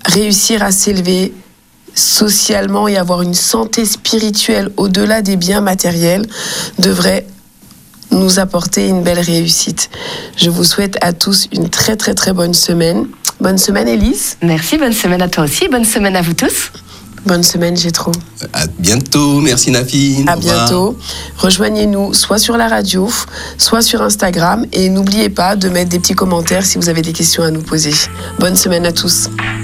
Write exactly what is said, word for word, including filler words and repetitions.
réussir à s'élever socialement et avoir une santé spirituelle au-delà des biens matériels devrait nous apporter une belle réussite. Je vous souhaite à tous une très très très bonne semaine. Bonne semaine Élise. Merci, bonne semaine à toi aussi, bonne semaine à vous tous. Bonne semaine Gétro. À bientôt, merci Nafi. À bientôt. Rejoignez-nous soit sur la radio, soit sur Instagram et n'oubliez pas de mettre des petits commentaires si vous avez des questions à nous poser. Bonne semaine à tous.